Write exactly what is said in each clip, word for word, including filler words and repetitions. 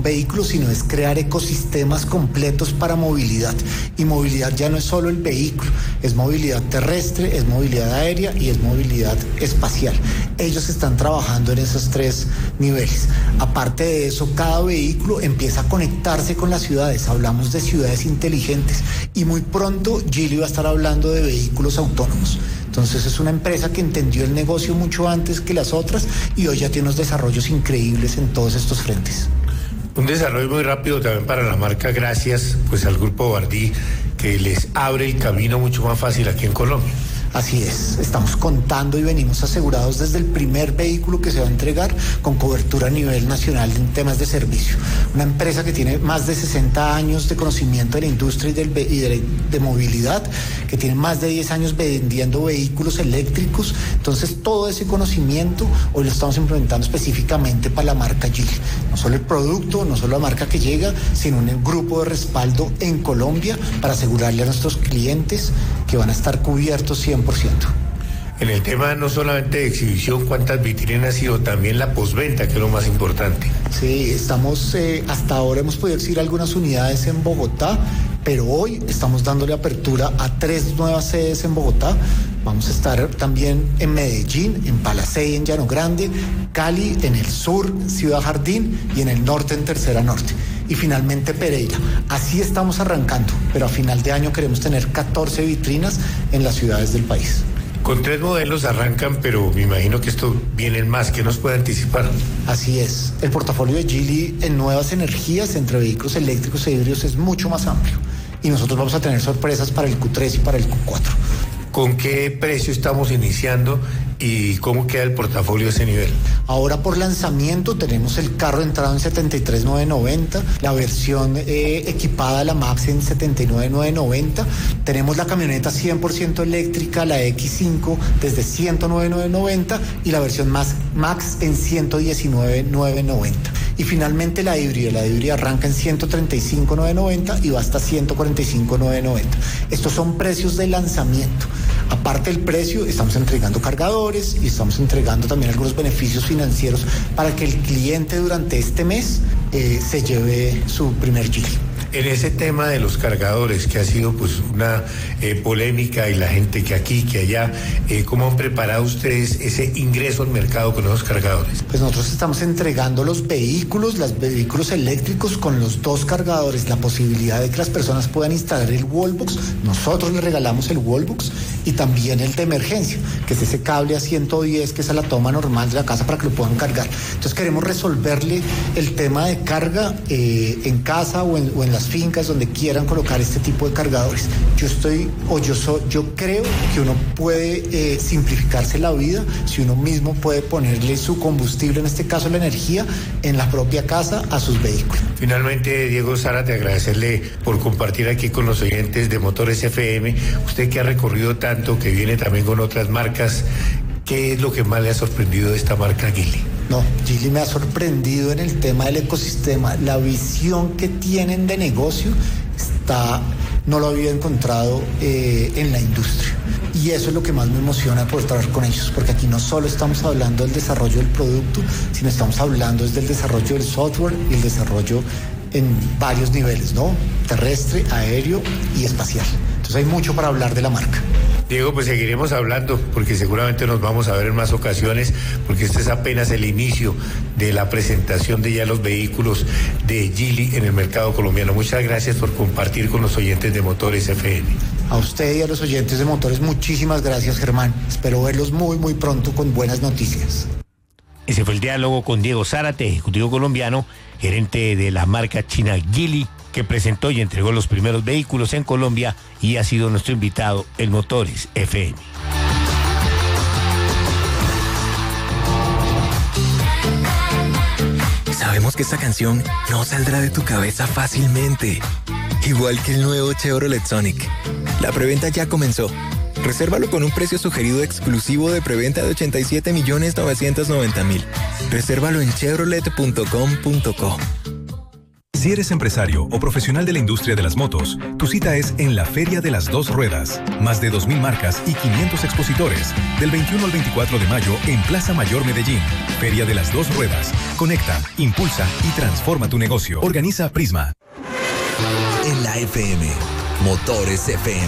vehículo, sino es crear ecosistemas completos para movilidad. Y movilidad ya no es solo el vehículo, es movilidad terrestre, es movilidad aérea y es movilidad espacial. Ellos están trabajando en esos tres niveles. Aparte de eso, cada vehículo empieza a conectarse con las ciudades. Hablamos de ciudades inteligentes y muy pronto Geely va a estar hablando de vehículos autónomos. Entonces es una empresa que entendió el negocio mucho antes que las otras y hoy ya tiene unos desarrollos increíbles en todos estos frentes. Un desarrollo muy rápido también para la marca, gracias pues al Grupo Bardí, que les abre el camino mucho más fácil aquí en Colombia. Así es, estamos contando y venimos asegurados desde el primer vehículo que se va a entregar con cobertura a nivel nacional en temas de servicio. Una empresa que tiene más de sesenta años de conocimiento de la industria y, del, y de, de movilidad, que tiene más de diez años vendiendo vehículos eléctricos. Entonces todo ese conocimiento hoy lo estamos implementando específicamente para la marca Geely. No solo el producto, no solo la marca que llega, sino un grupo de respaldo en Colombia para asegurarle a nuestros clientes que van a estar cubiertos cien por ciento. En el tema no solamente de exhibición, cuántas vitrinas, sino también la postventa, que es lo más importante. Sí, estamos, eh, hasta ahora hemos podido exhibir algunas unidades en Bogotá, pero hoy estamos dándole apertura a tres nuevas sedes en Bogotá. Vamos a estar también en Medellín, en Palacé, en Llano Grande, Cali, en el sur, Ciudad Jardín y en el norte, en Tercera Norte. Y finalmente Pereira. Así estamos arrancando, pero a final de año queremos tener catorce vitrinas en las ciudades del país. Con tres modelos arrancan, pero me imagino que esto vienen más. ¿Qué nos puede anticipar? Así es. El portafolio de Geely en nuevas energías entre vehículos eléctricos e híbridos es mucho más amplio. Y nosotros vamos a tener sorpresas para el Q tres y para el Q cuatro. ¿Con qué precio estamos iniciando y cómo queda el portafolio a ese nivel? Ahora por lanzamiento tenemos el carro de entrada en setenta y tres mil novecientos noventa, la versión eh, equipada, la Max, en setenta y nueve mil novecientos noventa. Tenemos la camioneta cien por ciento eléctrica, la X cinco, desde ciento nueve mil novecientos noventa y la versión más Max en ciento diecinueve mil novecientos noventa. Y finalmente la híbrida, la híbrida arranca en ciento treinta y cinco mil novecientos noventa y va hasta ciento cuarenta y cinco mil novecientos noventa. Estos son precios de lanzamiento. Aparte del precio, estamos entregando cargadores y estamos entregando también algunos beneficios financieros para que el cliente durante este mes eh, se lleve su primer Geely. En ese tema de los cargadores, que ha sido pues una eh, polémica, y la gente que aquí, que allá, eh, ¿cómo han preparado ustedes ese ingreso al mercado con esos cargadores? Pues nosotros estamos entregando los vehículos, los vehículos eléctricos con los dos cargadores, la posibilidad de que las personas puedan instalar el wallbox. Nosotros les regalamos el wallbox y también el de emergencia, que es ese cable a ciento diez, que es a la toma normal de la casa para que lo puedan cargar. Entonces queremos resolverle el tema de carga eh, en casa o en, o en las fincas donde quieran colocar este tipo de cargadores. Yo estoy, o yo soy, yo creo que uno puede eh, simplificarse la vida si uno mismo puede ponerle su combustible, en este caso la energía, en la propia casa a sus vehículos. Finalmente, Diego Zárate, agradecerle por compartir aquí con los oyentes de Motores F M. Usted que ha recorrido tanto, que viene también con otras marcas, ¿qué es lo que más le ha sorprendido de esta marca Geely? No, Geely me ha sorprendido en el tema del ecosistema. La visión que tienen de negocio está, no lo había encontrado eh, en la industria. Y eso es lo que más me emociona poder trabajar con ellos, porque aquí no solo estamos hablando del desarrollo del producto, sino estamos hablando desde el desarrollo del software y el desarrollo en varios niveles, ¿no? Terrestre, aéreo y espacial. Entonces hay mucho para hablar de la marca. Diego, pues seguiremos hablando, porque seguramente nos vamos a ver en más ocasiones, porque este es apenas el inicio de la presentación de ya los vehículos de Geely en el mercado colombiano. Muchas gracias por compartir con los oyentes de Motores F M. A usted y a los oyentes de Motores, muchísimas gracias, Germán. Espero verlos muy, muy pronto con buenas noticias. Ese fue el diálogo con Diego Zárate, ejecutivo colombiano, gerente de la marca china Geely, que presentó y entregó los primeros vehículos en Colombia y ha sido nuestro invitado en Motores F M. Sabemos que esta canción no saldrá de tu cabeza fácilmente, igual que el nuevo Chevrolet Sonic. La preventa ya comenzó. Resérvalo con un precio sugerido exclusivo de preventa de ochenta y siete millones novecientos noventa mil. Resérvalo en chevrolet punto com punto co. Si eres empresario o profesional de la industria de las motos, tu cita es en la Feria de las Dos Ruedas. Más de dos mil marcas y quinientos expositores. Del veintiuno al veinticuatro de mayo en Plaza Mayor Medellín. Feria de las Dos Ruedas. Conecta, impulsa y transforma tu negocio. Organiza Prisma. En la F M, Motores F M.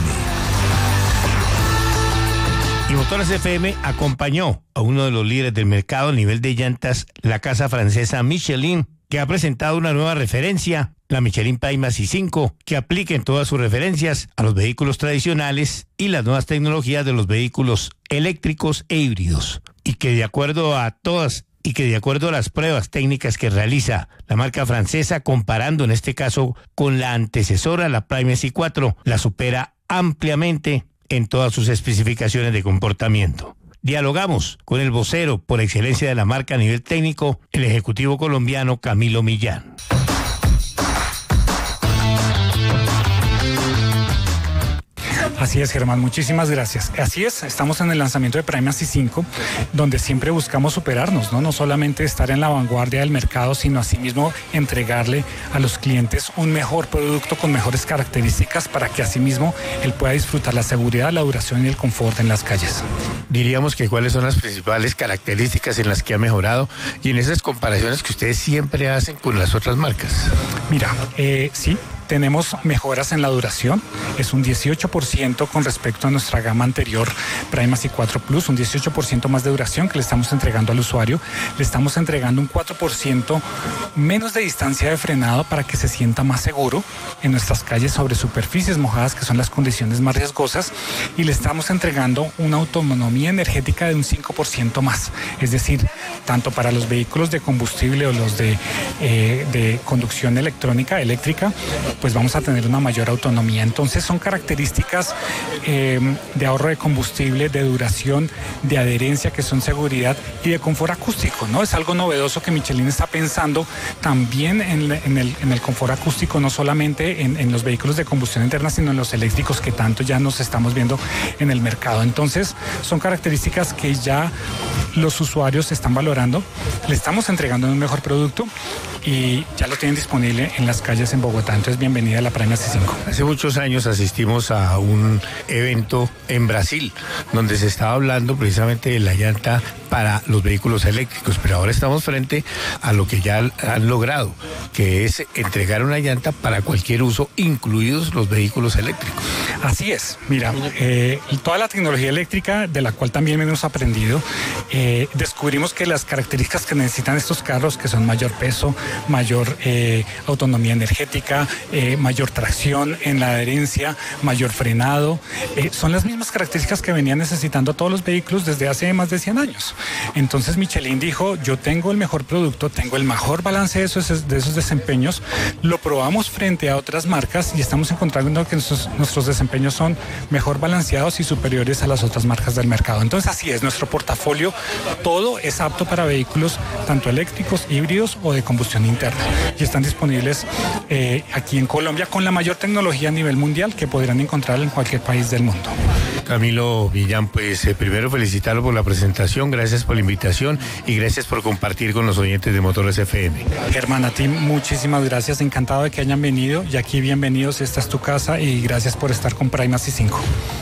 Y Motores F M acompañó a uno de los líderes del mercado a nivel de llantas, la casa francesa Michelin, que ha presentado una nueva referencia, la Michelin Primacy cinco, que aplica en todas sus referencias a los vehículos tradicionales y las nuevas tecnologías de los vehículos eléctricos e híbridos. Y que de acuerdo a todas y que de acuerdo a las pruebas técnicas que realiza la marca francesa, comparando en este caso con la antecesora, la Primacy cuatro, la supera ampliamente en todas sus especificaciones de comportamiento. Dialogamos con el vocero por excelencia de la marca a nivel técnico, el ejecutivo colombiano Camilo Millán. Así es, Germán, muchísimas gracias. Así es, estamos en el lanzamiento de Primacy cinco, donde siempre buscamos superarnos, ¿no? No solamente estar en la vanguardia del mercado, sino asimismo entregarle a los clientes un mejor producto con mejores características para que asimismo él pueda disfrutar la seguridad, la duración y el confort en las calles. Diríamos que cuáles son las principales características en las que ha mejorado y en esas comparaciones que ustedes siempre hacen con las otras marcas. Mira, eh, sí. Tenemos mejoras en la duración, es un dieciocho por ciento con respecto a nuestra gama anterior Primacy cuatro Plus, un dieciocho por ciento más de duración que le estamos entregando al usuario. Le estamos entregando un cuatro por ciento menos de distancia de frenado para que se sienta más seguro en nuestras calles sobre superficies mojadas, que son las condiciones más riesgosas, y le estamos entregando una autonomía energética de un cinco por ciento más. Es decir, tanto para los vehículos de combustible o los de, eh, de conducción electrónica, eléctrica, pues vamos a tener una mayor autonomía. Entonces son características eh, de ahorro de combustible, de duración, de adherencia, que son seguridad y de confort acústico, ¿no? Es algo novedoso que Michelin está pensando también en, en, el, en el confort acústico, no solamente en, en los vehículos de combustión interna, sino en los eléctricos, que tanto ya nos estamos viendo en el mercado. Entonces son características que ya los usuarios están valorando, le estamos entregando un mejor producto y ya lo tienen disponible en las calles en Bogotá. Entonces, bienvenida a la Primacy cinco. Hace muchos años asistimos a un evento en Brasil donde se estaba hablando precisamente de la llanta para los vehículos eléctricos, pero ahora estamos frente a lo que ya han logrado, que es entregar una llanta para cualquier uso, incluidos los vehículos eléctricos. Así es, mira, eh, toda la tecnología eléctrica, de la cual también hemos aprendido, eh, descubrimos que las características que necesitan estos carros, que son mayor peso, mayor eh, autonomía energética, eh, mayor tracción en la adherencia, mayor frenado, eh, son las mismas características que venían necesitando todos los vehículos desde hace más de cien años. Entonces Michelin dijo, yo tengo el mejor producto, tengo el mejor balance de esos, de esos desempeños, lo probamos frente a otras marcas y estamos encontrando que nuestros, nuestros desempeños son mejor balanceados y superiores a las otras marcas del mercado. Entonces así es, nuestro portafolio todo es apto para vehículos tanto eléctricos, híbridos o de combustión interna, y están disponibles eh, aquí en Colombia con la mayor tecnología a nivel mundial que podrán encontrar en cualquier país del mundo. Camilo Millán, pues eh, primero felicitarlo por la presentación, gracias por la invitación y gracias por compartir con los oyentes de Motores F M. Germán, a ti muchísimas gracias, encantado de que hayan venido y aquí bienvenidos, esta es tu casa y gracias por estar con Primacy cinco.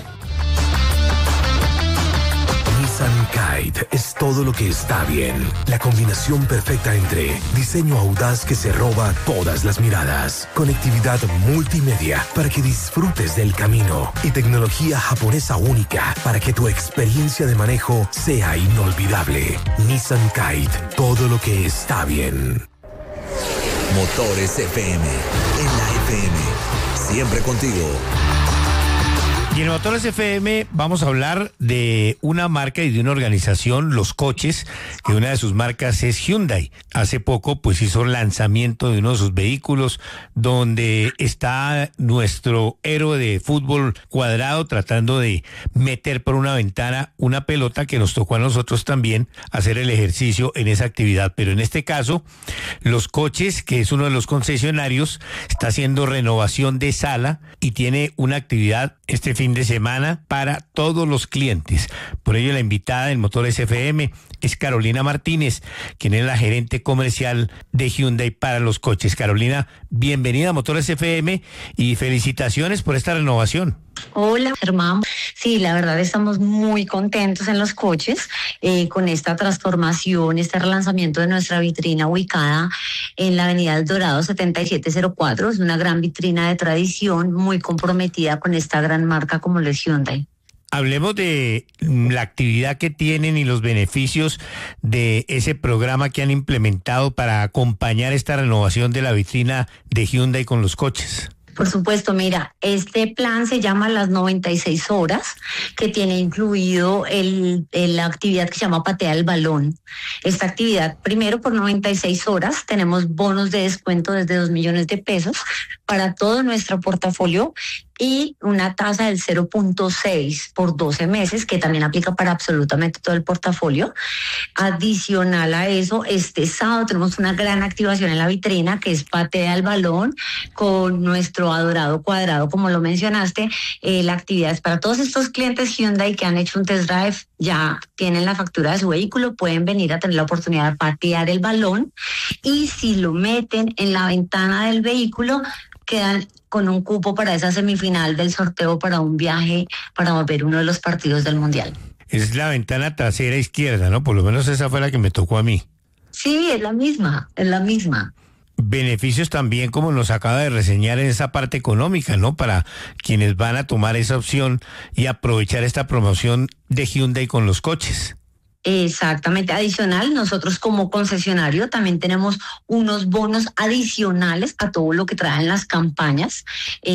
Nissan Kite es todo lo que está bien. La combinación perfecta entre diseño audaz que se roba todas las miradas, conectividad multimedia para que disfrutes del camino y tecnología japonesa única para que tu experiencia de manejo sea inolvidable. Nissan Kite, todo lo que está bien. Motores F M, en la F M, siempre contigo. Y en Motores F M vamos a hablar de una marca y de una organización, Los Coches, que una de sus marcas es Hyundai. Hace poco pues hizo el lanzamiento de uno de sus vehículos donde está nuestro héroe de fútbol Cuadrado tratando de meter por una ventana una pelota que nos tocó a nosotros también hacer el ejercicio en esa actividad. Pero en este caso, Los Coches, que es uno de los concesionarios, está haciendo renovación de sala y tiene una actividad este fin de semana para todos los clientes. Por ello, la invitada del Motores F M es Carolina Martínez, quien es la gerente comercial de Hyundai para los coches. Carolina, bienvenida a Motores F M y felicitaciones por esta renovación. Hola, Germán. Sí, la verdad estamos muy contentos en los coches eh, con esta transformación, este relanzamiento de nuestra vitrina ubicada en la avenida El Dorado setenta y siete cero cuatro. Es una gran vitrina de tradición, muy comprometida con esta gran marca como lo es Hyundai. Hablemos de la actividad que tienen y los beneficios de ese programa que han implementado para acompañar esta renovación de la vitrina de Hyundai con los coches. Por supuesto, mira, este plan se llama Las noventa y seis horas, que tiene incluido el, el, la actividad que se llama Patea el Balón. Esta actividad, primero por noventa y seis horas, tenemos bonos de descuento desde dos millones de pesos para todo nuestro portafolio y una tasa del cero punto seis por doce meses, que también aplica para absolutamente todo el portafolio. Adicional a eso, este sábado tenemos una gran activación en la vitrina, que es Patea el Balón, con nuestro adorado cuadrado, como lo mencionaste. Eh, la actividad es para todos estos clientes Hyundai que han hecho un test drive, ya tienen la factura de su vehículo, pueden venir a tener la oportunidad de patear el balón, y si lo meten en la ventana del vehículo, quedan con un cupo para esa semifinal del sorteo para un viaje para ver uno de los partidos del Mundial. Es la ventana trasera izquierda, ¿no? Por lo menos esa fue la que me tocó a mí. Sí, es la misma, es la misma. Beneficios también, como nos acaba de reseñar, en esa parte económica, ¿no? Para quienes van a tomar esa opción y aprovechar esta promoción de Hyundai con los coches. Exactamente. Adicional, nosotros como concesionario también tenemos unos bonos adicionales a todo lo que traen las campañas,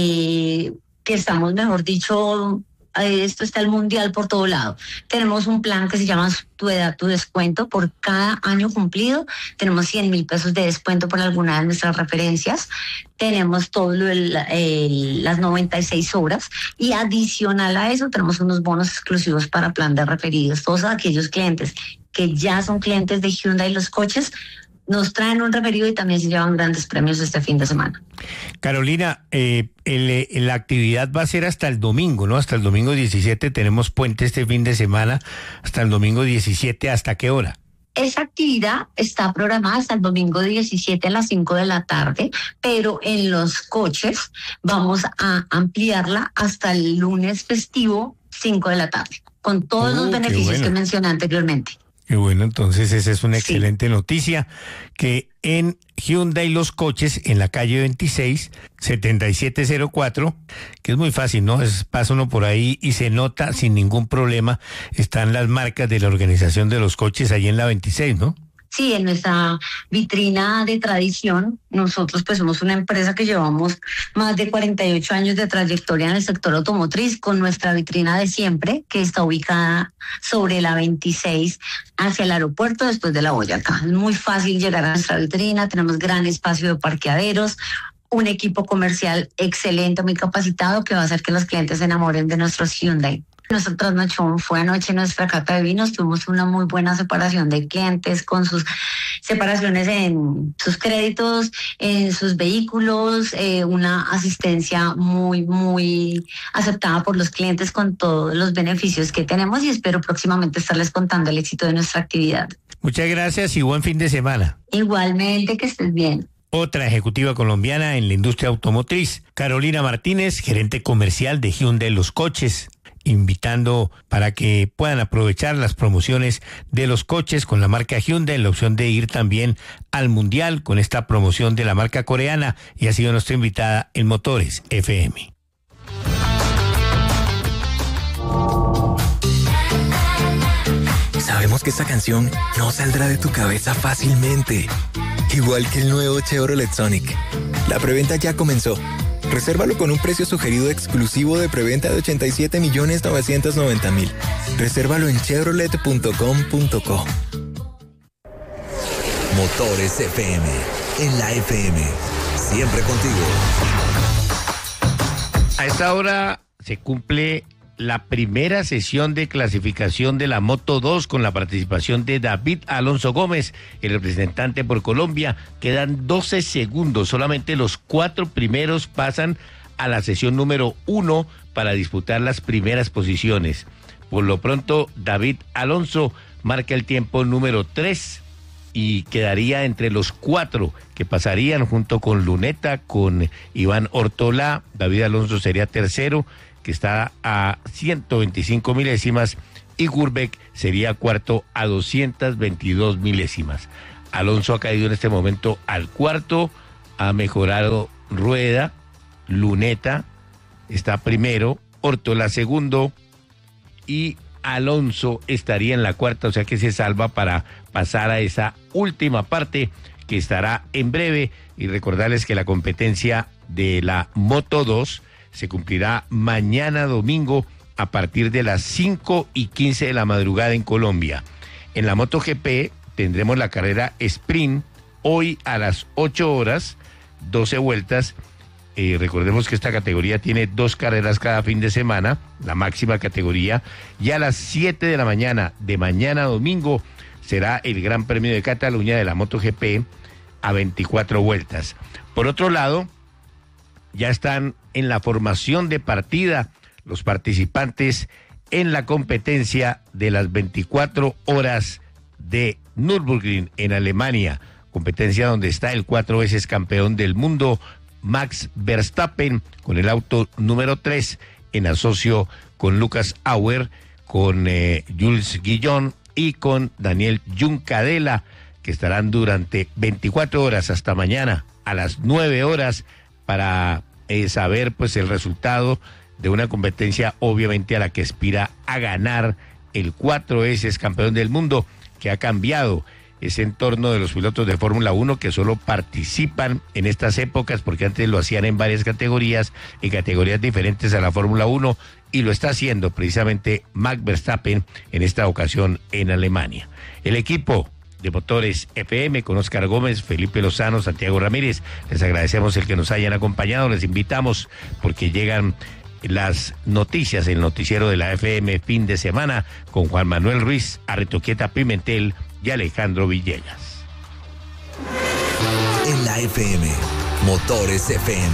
eh, que estamos, mejor dicho, esto está el mundial por todo lado. Tenemos un plan que se llama Tu Edad, Tu Descuento. Por cada año cumplido tenemos cien mil pesos de descuento por alguna de nuestras referencias. Tenemos todo lo el, el, las noventa y seis horas, y adicional a eso tenemos unos bonos exclusivos para plan de referidos. Todos aquellos clientes que ya son clientes de Hyundai los coches nos traen un referido y también se llevan grandes premios este fin de semana. Carolina, eh, el, el, la actividad va a ser hasta el domingo, ¿no? Hasta el domingo diecisiete, tenemos puente este fin de semana, hasta el domingo diecisiete, ¿hasta qué hora? Esa actividad está programada hasta el domingo diecisiete a las cinco de la tarde, pero en los coches vamos a ampliarla hasta el lunes festivo, cinco de la tarde, con todos uh, los beneficios bueno. que mencioné anteriormente. Qué bueno, entonces esa es una excelente sí. noticia, que en Hyundai los coches, en la calle veintiséis, setenta y siete cero cuatro, que es muy fácil, ¿no? Es, pasa uno por ahí y se nota sin ningún problema, están las marcas de la organización de los coches ahí en la veintiséis, ¿no? Sí, en nuestra vitrina de tradición, nosotros pues somos una empresa que llevamos más de cuarenta y ocho años de trayectoria en el sector automotriz, con nuestra vitrina de siempre, que está ubicada sobre la veintiséis hacia el aeropuerto después de la Boyacá. Es muy fácil llegar a nuestra vitrina, tenemos gran espacio de parqueaderos, un equipo comercial excelente, muy capacitado, que va a hacer que los clientes se enamoren de nuestros Hyundai. Nuestro trasnochón fue anoche nuestra cata de vinos, tuvimos una muy buena separación de clientes con sus separaciones en sus créditos, en sus vehículos, eh, una asistencia muy, muy aceptada por los clientes con todos los beneficios que tenemos, y espero próximamente estarles contando el éxito de nuestra actividad. Muchas gracias y buen fin de semana. Igualmente, que estés bien. Otra ejecutiva colombiana en la industria automotriz, Carolina Martínez, gerente comercial de Hyundai Los Coches, invitando para que puedan aprovechar las promociones de los coches con la marca Hyundai, la opción de ir también al Mundial con esta promoción de la marca coreana, y ha sido nuestra invitada en Motores F M. Sabemos que esta canción no saldrá de tu cabeza fácilmente, igual que el nuevo Chevrolet Sonic. La preventa ya comenzó. Resérvalo con un precio sugerido exclusivo de preventa de ochenta y siete millones novecientos noventa mil. Resérvalo en chevrolet punto com punto co. Motores F M, en la F M, siempre contigo. A esta hora se cumple la primera sesión de clasificación de la Moto dos con la participación de David Alonso Gómez, el representante por Colombia. Quedan doce segundos, solamente los cuatro primeros pasan a la sesión número uno para disputar las primeras posiciones. Por lo pronto, David Alonso marca el tiempo número tres y quedaría entre los cuatro que pasarían junto con Luneta, con Iván Ortolá. David Alonso sería tercero, que está a ciento veinticinco milésimas, y Gurbeck sería cuarto a doscientas veintidós milésimas. Alonso ha caído en este momento al cuarto, ha mejorado Rueda, Luneta está primero, Ortolá segundo y Alonso estaría en la cuarta, o sea que se salva para pasar a esa última parte que estará en breve. Y recordarles que la competencia de la Moto dos se cumplirá mañana domingo a partir de las cinco y quince de la madrugada en Colombia. En la MotoGP tendremos la carrera sprint hoy a las ocho horas, doce vueltas. Eh, recordemos que esta categoría tiene dos carreras cada fin de semana, la máxima categoría, y a las siete de la mañana de mañana domingo será el Gran Premio de Cataluña de la MotoGP a veinticuatro vueltas. Por otro lado, ya están en la formación de partida los participantes en la competencia de las veinticuatro horas de Nürburgring en Alemania, competencia donde está el cuatro veces campeón del mundo Max Verstappen con el auto número tres en asocio con Lucas Auer, con eh, Jules Guillón y con Daniel Juncadella, que estarán durante veinticuatro horas hasta mañana a las nueve horas para eh, saber pues el resultado de una competencia obviamente a la que aspira a ganar el cuatro veces campeón del mundo, que ha cambiado ese entorno de los pilotos de Fórmula uno que solo participan en estas épocas, porque antes lo hacían en varias categorías, en categorías diferentes a la Fórmula uno, y lo está haciendo precisamente Max Verstappen en esta ocasión en Alemania. El equipo de Motores F M con Oscar Gómez, Felipe Lozano, Santiago Ramírez, les agradecemos el que nos hayan acompañado, les invitamos porque llegan las noticias, el noticiero de la F M fin de semana con Juan Manuel Ruiz, Arritoquieta Pimentel y Alejandro Villegas. En la F M, Motores F M.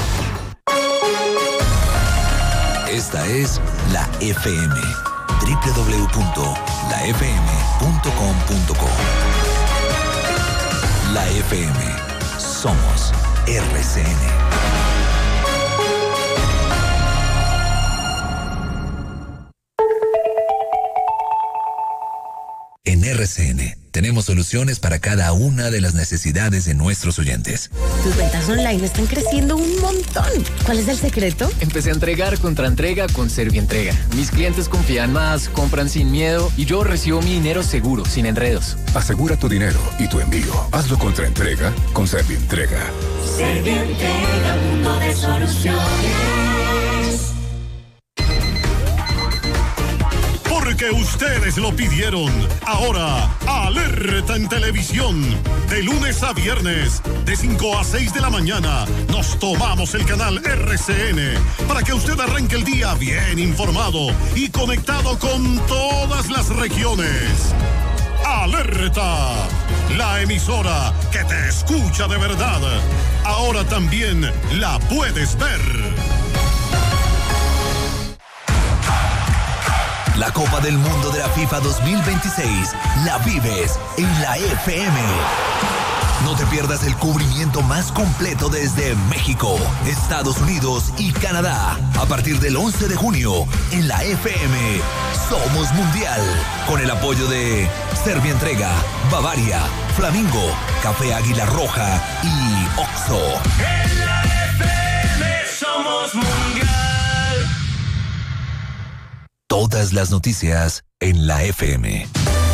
Esta es la F M, doble u doble u doble u punto la f m punto com punto co. La F M, somos R C N. En R C N tenemos soluciones para cada una de las necesidades de nuestros oyentes. Tus ventas online están creciendo un montón. ¿Cuál es el secreto? Empecé a entregar contra entrega con Servientrega. Mis clientes confían más, compran sin miedo y yo recibo mi dinero seguro, sin enredos. Asegura tu dinero y tu envío. Hazlo contra entrega con Servientrega. Servientrega, mundo de soluciones. Porque ustedes lo pidieron. Ahora, alerta en televisión. De lunes a viernes, de cinco a seis de la mañana, nos tomamos el canal R C N para que usted arranque el día bien informado y conectado con todas las regiones. Alerta, la emisora que te escucha de verdad. Ahora también la puedes ver. La Copa del Mundo de la FIFA dos mil veintiséis la vives en la F M. No te pierdas el cubrimiento más completo desde México, Estados Unidos y Canadá. A partir del once de junio, en la F M, Somos Mundial. Con el apoyo de Servientrega, Bavaria, Flamingo, Café Águila Roja y Oxxo. En la F M somos Mundial. Todas las noticias en la F M.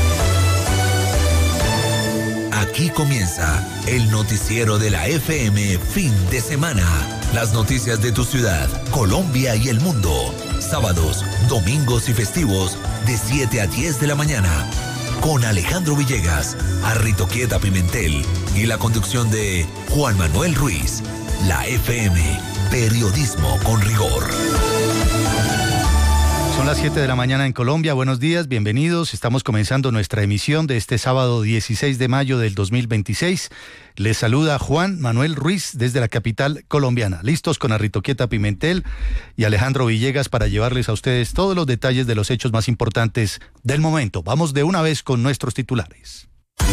Aquí comienza el noticiero de la F M fin de semana. Las noticias de tu ciudad, Colombia y el mundo. Sábados, domingos y festivos de siete a diez de la mañana. Con Alejandro Villegas, Arritoquieta Pimentel y la conducción de Juan Manuel Ruiz. La F M, periodismo con rigor. Son las siete de la mañana en Colombia. Buenos días, bienvenidos. Estamos comenzando nuestra emisión de este sábado dieciséis de mayo del dos mil veintiséis. Les saluda Juan Manuel Ruiz desde la capital colombiana. Listos con Arritoquieta Pimentel y Alejandro Villegas para llevarles a ustedes todos los detalles de los hechos más importantes del momento. Vamos de una vez con nuestros titulares.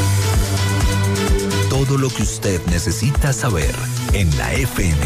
Todo lo que usted necesita saber en la F M.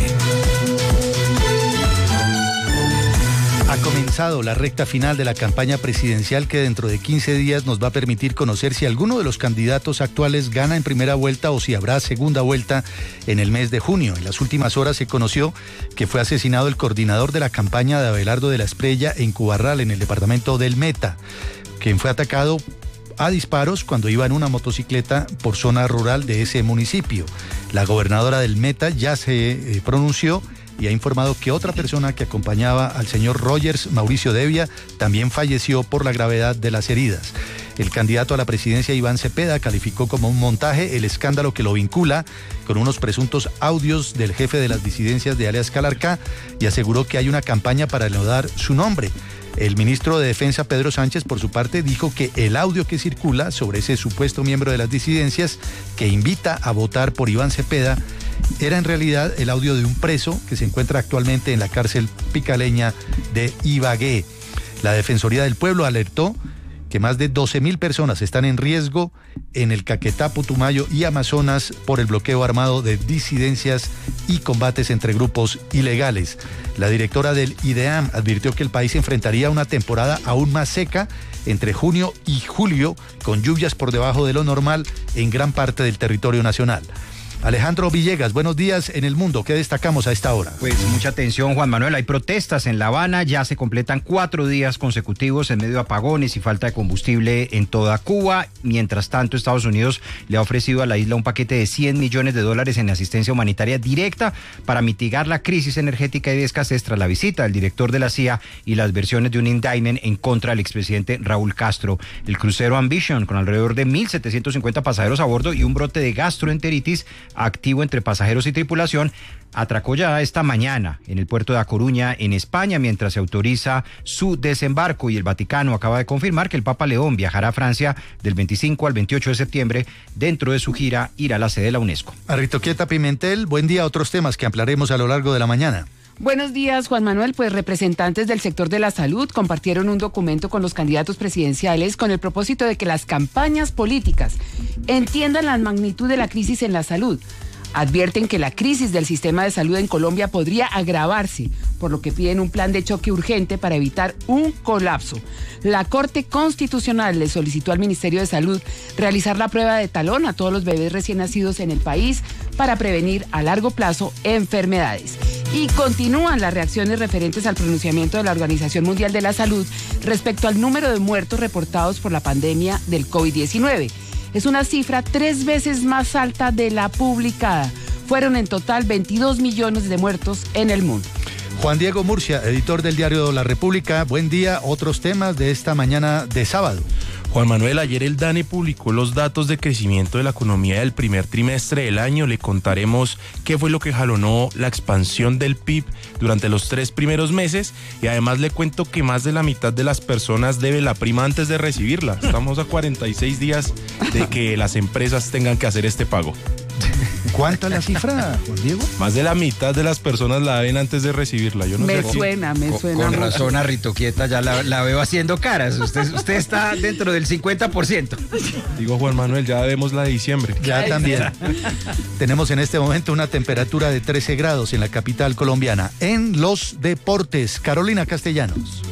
Ha comenzado la recta final de la campaña presidencial que dentro de quince días nos va a permitir conocer si alguno de los candidatos actuales gana en primera vuelta o si habrá segunda vuelta en el mes de junio. En las últimas horas se conoció que fue asesinado el coordinador de la campaña de Abelardo de la Espriella en Cubarral, en el departamento del Meta, quien fue atacado a disparos cuando iba en una motocicleta por zona rural de ese municipio. La gobernadora del Meta ya se eh, pronunció y ha informado que otra persona que acompañaba al señor Rogers, Mauricio Devia, también falleció por la gravedad de las heridas. El candidato a la presidencia, Iván Cepeda, calificó como un montaje el escándalo que lo vincula con unos presuntos audios del jefe de las disidencias de alias Calarcá y aseguró que hay una campaña para enlodar su nombre. El ministro de Defensa, Pedro Sánchez, por su parte, dijo que el audio que circula sobre ese supuesto miembro de las disidencias que invita a votar por Iván Cepeda era en realidad el audio de un preso que se encuentra actualmente en la cárcel picaleña de Ibagué. La Defensoría del Pueblo alertó que más de doce mil personas están en riesgo en el Caquetá, Putumayo y Amazonas por el bloqueo armado de disidencias y combates entre grupos ilegales. La directora del IDEAM advirtió que el país enfrentaría una temporada aún más seca entre junio y julio, con lluvias por debajo de lo normal en gran parte del territorio nacional. Alejandro Villegas, buenos días en el mundo. ¿Qué destacamos a esta hora? Pues mucha atención, Juan Manuel. Hay protestas en La Habana. Ya se completan cuatro días consecutivos en medio de apagones y falta de combustible en toda Cuba. Mientras tanto, Estados Unidos le ha ofrecido a la isla un paquete de cien millones de dólares en asistencia humanitaria directa para mitigar la crisis energética y de escasez tras la visita del director de la C I A y las versiones de un indictment en contra del expresidente Raúl Castro. El crucero Ambition, con alrededor de mil setecientos cincuenta pasajeros a bordo y un brote de gastroenteritis activo entre pasajeros y tripulación, atracó ya esta mañana en el puerto de A Coruña, en España, mientras se autoriza su desembarco, y el Vaticano acaba de confirmar que el Papa León viajará a Francia del veinticinco al veintiocho de septiembre. Dentro de su gira irá a la sede de la UNESCO. Arritoquieta Pimentel, buen día. Otros temas que ampliaremos a lo largo de la mañana. Buenos días, Juan Manuel. Pues representantes del sector de la salud compartieron un documento con los candidatos presidenciales con el propósito de que las campañas políticas entiendan la magnitud de la crisis en la salud. Advierten que la crisis del sistema de salud en Colombia podría agravarse, por lo que piden un plan de choque urgente para evitar un colapso. La Corte Constitucional le solicitó al Ministerio de Salud realizar la prueba de talón a todos los bebés recién nacidos en el país para prevenir a largo plazo enfermedades. Y continúan las reacciones referentes al pronunciamiento de la Organización Mundial de la Salud respecto al número de muertos reportados por la pandemia del COVID diecinueve. Es una cifra tres veces más alta de la publicada. Fueron en total veintidós millones de muertos en el mundo. Juan Diego Murcia, editor del diario La República. Buen día. Otros temas de esta mañana de sábado. Juan Manuel, ayer el DANE publicó los datos de crecimiento de la economía del primer trimestre del año. Le contaremos qué fue lo que jalonó la expansión del P I B durante los tres primeros meses, y además le cuento que más de la mitad de las personas debe la prima antes de recibirla. Estamos a cuarenta y seis días de que las empresas tengan que hacer este pago. ¿Cuánto es la cifra, Juan Diego? Más de la mitad de las personas la deben antes de recibirla. Yo no me sé suena, me con, suena. Con razón, Arritoquieta, ya la, la veo haciendo caras. Usted, usted está dentro del cincuenta por ciento. Digo, Juan Manuel, ya debemos la de diciembre. Ya también. Tenemos en este momento una temperatura de trece grados en la capital colombiana. En los deportes, Carolina Castellanos.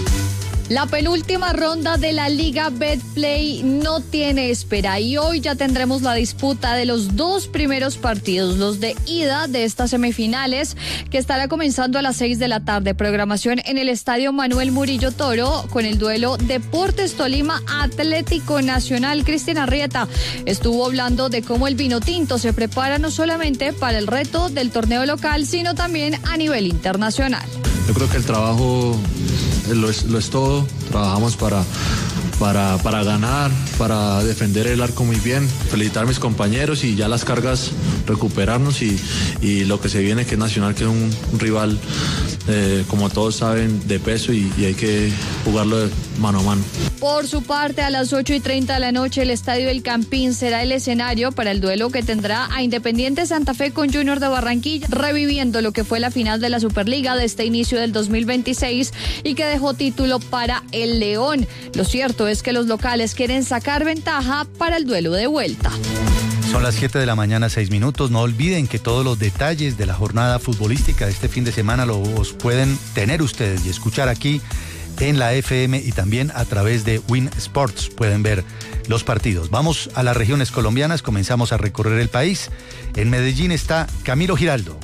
La penúltima ronda de la Liga Betplay no tiene espera y hoy ya tendremos la disputa de los dos primeros partidos, los de ida de estas semifinales, que estará comenzando a las seis de la tarde. Programación en el Estadio Manuel Murillo Toro con el duelo Deportes Tolima Atlético Nacional. Cristian Arrieta estuvo hablando de cómo el vino tinto se prepara no solamente para el reto del torneo local, sino también a nivel internacional. Yo creo que el trabajo lo es, lo es todo. Trabajamos para, para, para ganar, para defender el arco muy bien, felicitar a mis compañeros y ya las cargas recuperarnos y, y lo que se viene, que es Nacional, que es un, un rival, eh, como todos saben, de peso y, y hay que jugarlo de mano a mano. Por su parte, a las ocho y treinta de la noche, el Estadio El Campín será el escenario para el duelo que tendrá a Independiente Santa Fe con Junior de Barranquilla, reviviendo lo que fue la final de la Superliga de este inicio del dos mil veintiséis y que dejó título para el León. Lo cierto es que los locales quieren sacar ventaja para el duelo de vuelta. Son las siete de la mañana, seis minutos. No olviden que todos los detalles de la jornada futbolística de este fin de semana los pueden tener ustedes y escuchar aquí en la F M y también a través de Win Sports. Pueden ver los partidos. Vamos a las regiones colombianas, comenzamos a recorrer el país. En Medellín está Camilo Giraldo.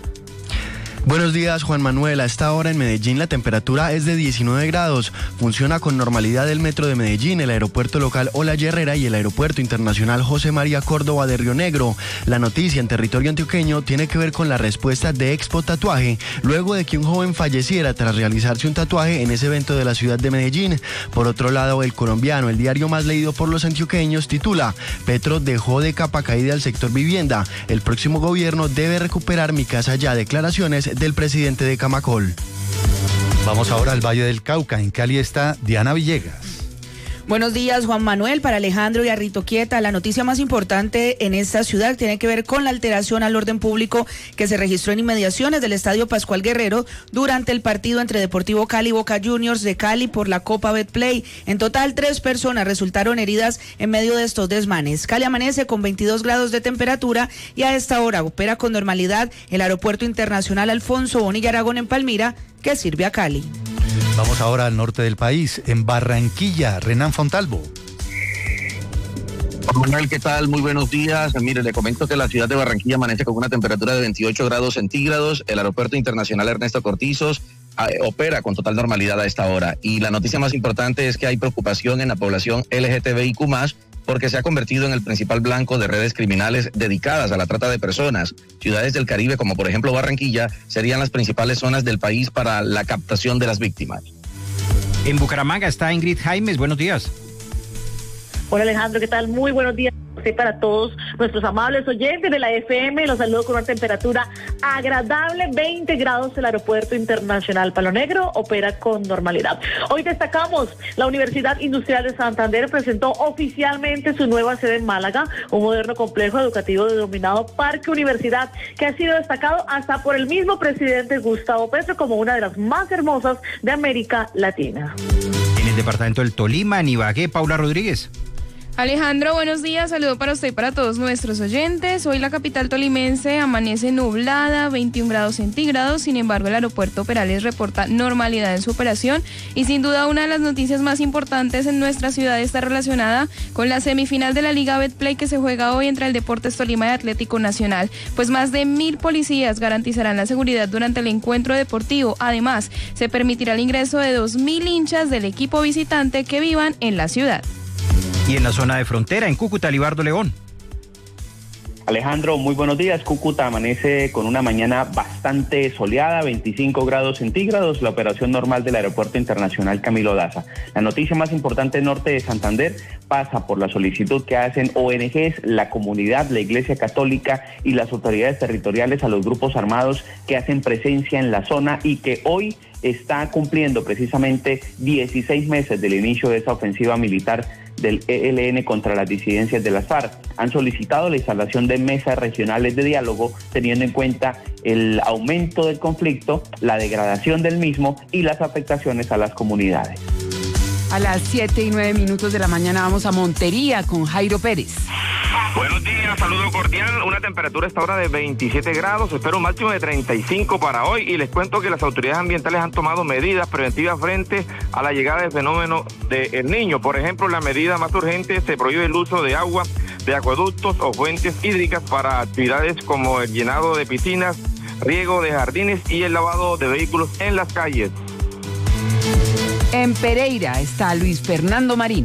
Buenos días, Juan Manuel. A esta hora en Medellín la temperatura es de diecinueve grados. Funciona con normalidad el metro de Medellín, el aeropuerto local Ola Herrera y el aeropuerto internacional José María Córdoba de Río Negro. La noticia en territorio antioqueño tiene que ver con la respuesta de Expo Tatuaje, luego de que un joven falleciera tras realizarse un tatuaje en ese evento de la ciudad de Medellín. Por otro lado, El Colombiano, el diario más leído por los antioqueños, titula: Petro dejó de capa caída al sector vivienda. El próximo gobierno debe recuperar Mi Casa Ya. Declaraciones del presidente de Camacol. Vamos ahora al Valle del Cauca. En Cali está Diana Villegas. Buenos días, Juan Manuel. Para Alejandro y a Rito Quieta, la noticia más importante en esta ciudad tiene que ver con la alteración al orden público que se registró en inmediaciones del Estadio Pascual Guerrero durante el partido entre Deportivo Cali y Boca Juniors de Cali por la Copa Betplay. En total, tres personas resultaron heridas en medio de estos desmanes. Cali amanece con veintidós grados de temperatura y a esta hora opera con normalidad el Aeropuerto Internacional Alfonso Bonilla Aragón en Palmira, que sirve a Cali. Vamos ahora al norte del país, en Barranquilla. Renan Fontalvo. Manuel, ¿qué tal? Muy buenos días. Mire, le comento que la ciudad de Barranquilla amanece con una temperatura de veintiocho grados centígrados. El Aeropuerto Internacional Ernesto Cortizos eh, opera con total normalidad a esta hora. Y la noticia más importante es que hay preocupación en la población L G T B I Q más, porque se ha convertido en el principal blanco de redes criminales dedicadas a la trata de personas. Ciudades del Caribe, como por ejemplo Barranquilla, serían las principales zonas del país para la captación de las víctimas. En Bucaramanga está Ingrid Jaimes. Buenos días. Hola Alejandro, ¿qué tal? Muy buenos días para todos nuestros amables oyentes de la F M. Los saludo con una temperatura agradable, veinte grados. El Aeropuerto Internacional Palo Negro opera con normalidad. Hoy destacamos, la Universidad Industrial de Santander presentó oficialmente su nueva sede en Málaga, un moderno complejo educativo denominado Parque Universidad, que ha sido destacado hasta por el mismo presidente Gustavo Petro como una de las más hermosas de América Latina. En el departamento del Tolima, en Ibagué, Paula Rodríguez. Alejandro, buenos días, saludo para usted y para todos nuestros oyentes. Hoy la capital tolimense amanece nublada, veintiún grados centígrados, sin embargo el aeropuerto Perales reporta normalidad en su operación y sin duda una de las noticias más importantes en nuestra ciudad está relacionada con la semifinal de la Liga Betplay que se juega hoy entre el Deportes Tolima y Atlético Nacional, pues más de mil policías garantizarán la seguridad durante el encuentro deportivo. Además, se permitirá el ingreso de dos mil hinchas del equipo visitante que vivan en la ciudad. Y en la zona de frontera, en Cúcuta, Libardo León. Alejandro, muy buenos días. Cúcuta amanece con una mañana bastante soleada, veinticinco grados centígrados, la operación normal del Aeropuerto Internacional Camilo Daza. La noticia más importante del norte de Santander pasa por la solicitud que hacen O N Ges, la comunidad, la Iglesia Católica y las autoridades territoriales a los grupos armados que hacen presencia en la zona y que hoy está cumpliendo precisamente dieciséis meses del inicio de esa ofensiva militar del E L N contra las disidencias de las FARC. Han solicitado la instalación de mesas regionales de diálogo teniendo en cuenta el aumento del conflicto, la degradación del mismo y las afectaciones a las comunidades. A las siete y nueve minutos de la mañana vamos a Montería con Jairo Pérez. Buenos días, saludo cordial. Una temperatura a esta hora de veintisiete grados, espero un máximo de treinta y cinco para hoy y les cuento que las autoridades ambientales han tomado medidas preventivas frente a la llegada del fenómeno del Niño. Por ejemplo, la medida más urgente, se prohíbe el uso de agua de acueductos o fuentes hídricas para actividades como el llenado de piscinas, riego de jardines y el lavado de vehículos en las calles. En Pereira está Luis Fernando Marín.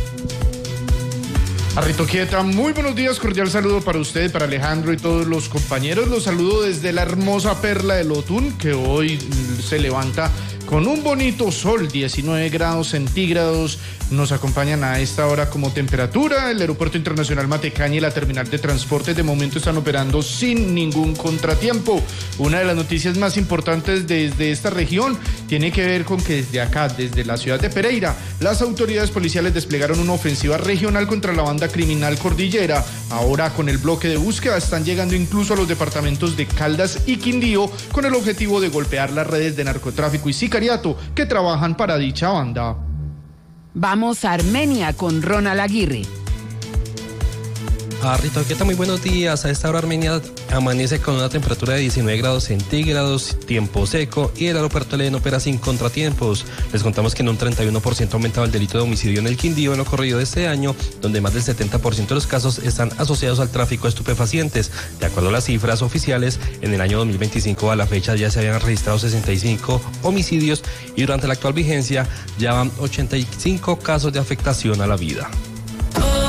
Arrito Quieta, muy buenos días, cordial saludo para usted, para Alejandro y todos los compañeros. Los saludo desde la hermosa perla del Otún, que hoy se levanta con un bonito sol, diecinueve grados centígrados. Nos acompañan a esta hora como temperatura. El Aeropuerto Internacional Matecaña y la terminal de transporte de momento están operando sin ningún contratiempo. Una de las noticias más importantes desde esta región tiene que ver con que desde acá, desde la ciudad de Pereira, las autoridades policiales desplegaron una ofensiva regional contra la banda criminal Cordillera. Ahora, con el bloque de búsqueda, están llegando incluso a los departamentos de Caldas y Quindío con el objetivo de golpear las redes de narcotráfico y sicariato que trabajan para dicha banda. Vamos a Armenia con Ronald Aguirre. Arritoqueta, muy buenos días. A esta hora Armenia amanece con una temperatura de diecinueve grados centígrados, tiempo seco y el aeropuerto Elén opera sin contratiempos. Les contamos que en un treinta y uno por ciento ha aumentado el delito de homicidio en el Quindío en lo corrido de este año, donde más del setenta por ciento de los casos están asociados al tráfico de estupefacientes. De acuerdo a las cifras oficiales, en el año dos mil veinticinco a la fecha ya se habían registrado sesenta y cinco homicidios y durante la actual vigencia ya van ochenta y cinco casos de afectación a la vida.